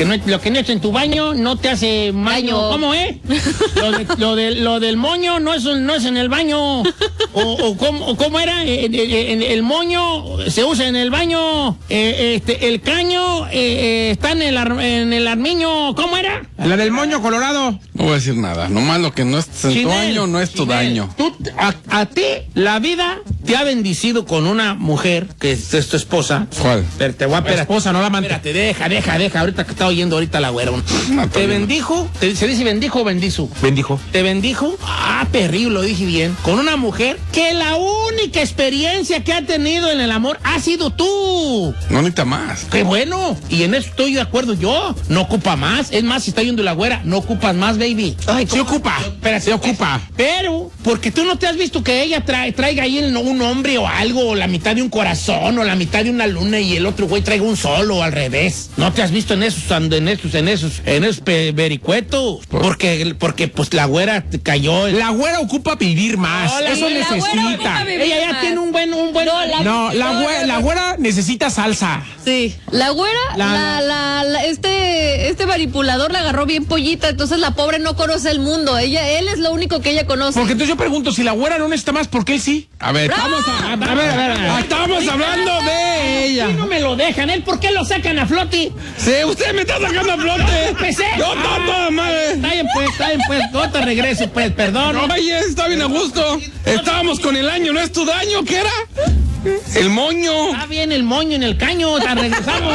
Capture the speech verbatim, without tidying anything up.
que no, lo que no es en tu baño no te hace baño. ¿Cómo es? Lo, de, lo, de, lo del moño no es, no es en el baño. O, o, ¿cómo, o ¿cómo era? El, el, el moño se usa en el baño. Eh, este, el caño eh, eh, está en el, ar, en el armiño. ¿Cómo era? La del moño colorado. No voy a decir nada. Nomás lo que no es en Chinel, tu baño no es tu Chinel. daño. Tú, a, a ti, la vida te ha bendecido con una mujer que es, es tu esposa. ¿Cuál? Pero te voy a La espera. esposa, no la amante. Espérate, deja, deja, deja. Ahorita que está oyendo ahorita la güera. No, te bendijo. Te, ¿Se dice bendijo o bendizo? Bendijo. Te bendijo. Ah, perrillo, lo dije bien. Con una mujer que la única experiencia que ha tenido en el amor ha sido tú. No necesita más. ¡Qué bueno! Y en eso estoy de acuerdo yo. No ocupa más. Es más, si está yendo la güera, no ocupas más, baby. Ay, se ocupa. Espérate, se ocupa. Pero, porque tú no te has visto que ella trae, traiga ahí un hombre o algo, o la mitad de un corazón, o la mitad de una luna, y el otro güey traiga un solo, o al revés. No te has visto en esos, en esos, en esos, en esos pe- vericuetos. Porque, porque, pues, la güera te cayó. La güera ocupa vivir más. No, la- Eso la güera necesita. ocupa vivir Ella ya más. tiene un buen, un buen. No, la- No, la güera, la güera necesita salsa. Sí. La güera, La- la, la, la- este, este manipulador la agarró bien pollita, entonces la pobre no conoce el mundo. Ella, él es lo único que ella conoce. Porque entonces yo pregunto, si la güera no necesita más, ¿por qué él sí? A ver, ¡Bravo! vamos a... A ver, a ver, a ver. Ah, Estamos hablando de ella. ¿Por qué no me lo dejan? ¿Él por qué lo sacan a flote? Sí, usted me está sacando a flote. Empecé. Yo no, toda madre. Está bien, pues, está bien, pues. No te regreso, pues, perdón. Oye, está bien a gusto. Estábamos con el año, ¿no es tu daño? ¿Qué era? El moño. Está bien el moño en el caño. Te regresamos.